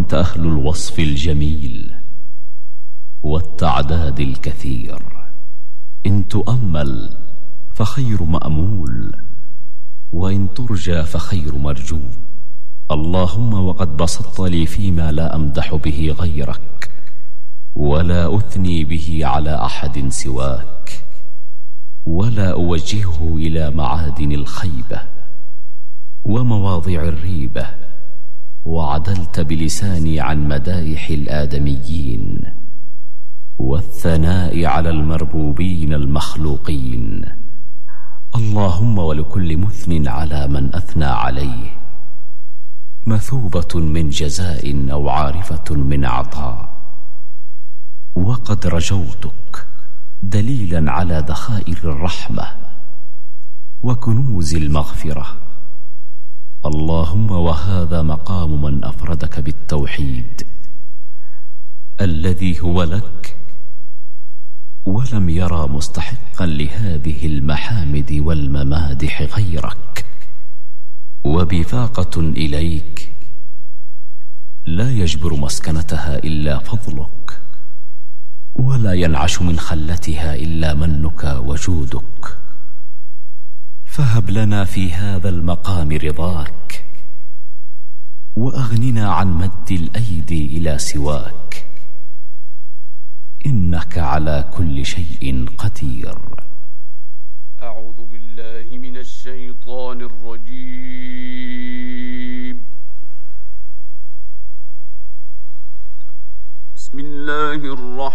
أنت أهل الوصف الجميل والتعداد الكثير. إن تؤمل فخير مأمول، وإن ترجى فخير مرجو. اللهم وقد بسطت لي فيما لا أمدح به غيرك ولا أثني به على أحد سواك، ولا أوجهه إلى معادن الخيبة ومواضع الريبة، وعدلت بلساني عن مدائح الآدميين والثناء على المربوبين المخلوقين. اللهم ولكل مثن على من أثنى عليه مثوبة من جزاء أو عارفة من عطاء. وقد رجوتك دليلا على ذخائر الرحمة وكنوز المغفرة. اللهم وهذا مقام من أفردك بالتوحيد الذي هو لك ولم يرى مستحقا لهذه المحامد والممادح غيرك، وبفاقة إليك لا يجبر مسكنتها إلا فضلك، ولا ينعش من خلتها إلا منك وجودك. فهب لنا في هذا المقام رضاك، وأغننا عن مد الأيدي إلى سواك، إنك على كل شيء قدير. أعوذ بالله من الشيطان الرجيم. بسم الله الرحمن